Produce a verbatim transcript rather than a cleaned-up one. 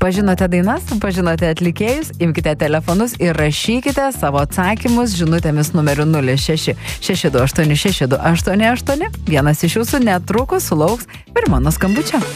Pažinote dainas, pažinote atlikėjus, imkite telefonus ir rašykite savo atsakymus žinutėmis numeriu nulis šeši šeši du aštuoni šeši du aštuoni aštuoni. Vienas iš jūsų netrukus sulauks pirmo skambučio.